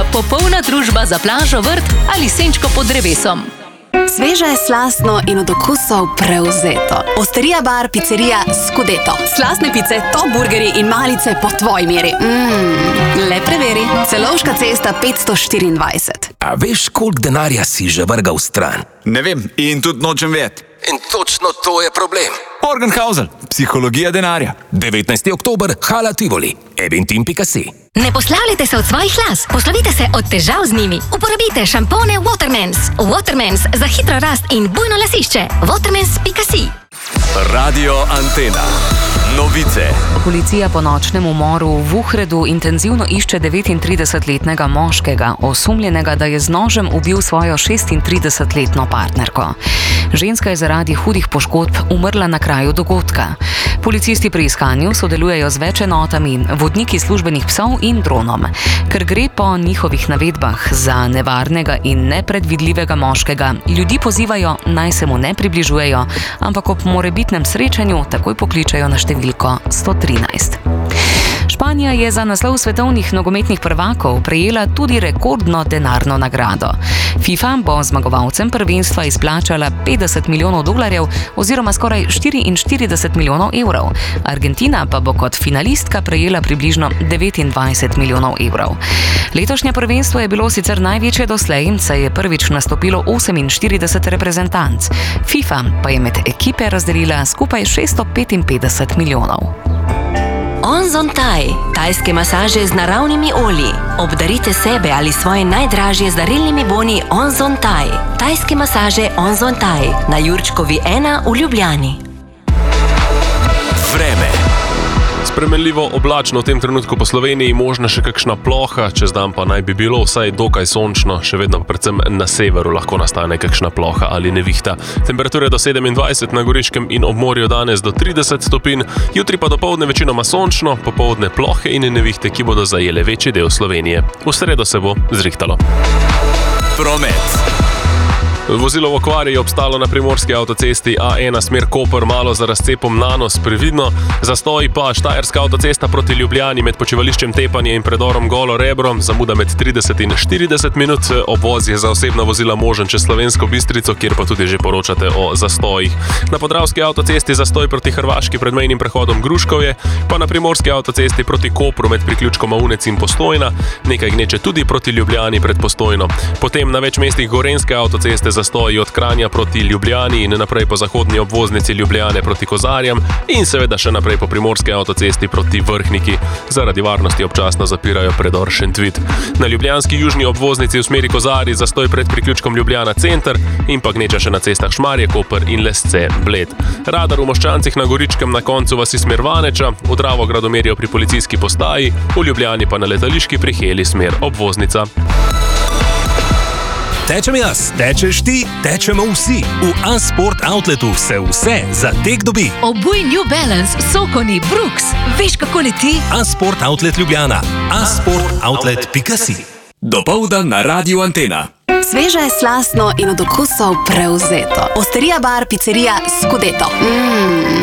popolna družba za plažo, vrt ali senčko pod drevesom. Sveže, slastno in od okusov prevzeto. Osterija bar, pizzerija Scudetto. Slastne pice, top burgeri in malice po tvoji meri. Le preveri. Celovška cesta 524. A veš, koliko denarja si že vrgal v stran? Ne vem in tudi nočem vedeti. In točno to je problem. Morgenhausen, psihologija denarja. 19. oktober, Hala Tivoli, eventim.si. Ne poslavljajte se od svojih las, poslovite se od težav z njimi. Uporabite šampone Watermans. Watermans za hitro rast in bujno lasišče. Watermans.si. Radio Antena. Novice. Policija po nočnem umoru v Vuhredu intenzivno išče 39-letnega moškega, osumljenega, da je z nožem ubil svojo 36-letno partnerko. Ženska je zaradi hudih poškodb umrla na kraju dogodka. Policisti pri iskanju sodelujejo z več enotami, vodniki službenih psov in dronom. Ker gre po njihovih navedbah za nevarnega in nepredvidljivega moškega, ljudi pozivajo, naj se mu ne približujejo, ampak ob morebitnem srečanju takoj pokličejo na številko 113. Španija je za naslov svetovnih nogometnih prvakov prejela tudi rekordno denarno nagrado. FIFA bo zmagovalcem prvenstva izplačala $50 milijonov oziroma skoraj 44 milijonov evrov. Argentina pa bo kot finalistka prejela približno 29 milijonov evrov. Letošnje prvenstvo je bilo sicer največje doslej, saj je prvič nastopilo 48 reprezentanc. FIFA pa je med ekipe razdelila skupaj 655 milijonov. Onzon Thai. Tajske masaže z naravnimi olji. Obdarite sebe ali svoje najdražje z darilnimi boni Onzon Thai. Tajske masaže Onzon Thai na Jurčkovi 1 v Ljubljani. Vreme. Spremenljivo oblačno v tem trenutku po Sloveniji, možna še kakšna ploha, čez dan pa naj bi bilo vsaj dokaj sončno, še vedno predvsem na severu lahko nastane kakšna ploha ali nevihta. Temperature do 27 na Goriškem in ob morju danes do 30 stopinj, jutri pa dopoldne večinoma sončno, popoldne plohe in nevihte, ki bodo zajele večji del Slovenije. V sredo se bo zrihtalo. Promet. Vozilo v okvari je obstalo na primorski avtocesti A1 smer Koper, malo za razcepom Nanos, previdno. Zastoji pa Štajerska avtocesta proti Ljubljani med počivališčem Tepanje in predorom Golo Rebro, zamuda med 30 in 40 minut. Obvoz je za osebna vozila možen čez Slovensko Bistrico, kjer pa tudi že poročate o zastojih. Na Podravski avtocesti zastoj proti hrvaški pred mejnim prehodom Gruškovje, pa na primorski avtocesti proti Kopru med priključkom Aunec in Postojna, nekaj gneče tudi proti Ljubljani pred Postojno. Potem na več mestih Gorenjske avtoceste zastoji od Kranja proti Ljubljani in naprej po zahodni obvoznici Ljubljane proti Kozarjam in seveda še naprej po primorske avtocesti proti Vrhniki. Zaradi varnosti občasno zapirajo predor Šentvid. Na ljubljanski južni obvoznici v smeri Kozarji zastoj pred priključkom Ljubljana center in pa gneča še na cestah Šmarje, Koper in Lesce, Bled. Radar v Moščancih na Goričkem na koncu vasi smer Vaneča, v Dravogradu merijo pri policijski postaji, v Ljubljani pa na letališki pri Heli smer obvoznica. Tečem jaz, tečeš ti, tečemo vsi. V A-Sport Outletu se vse za tek dobi. Obuj New Balance, Sokoni, Brooks. Veš, kako leti? A-Sport Outlet Ljubljana. A-sportoutlet.si. Dopoldan na Radio Antena. Sveže, slastno in od okusov prevzeto. Osterija bar, pizzerija Scudetto.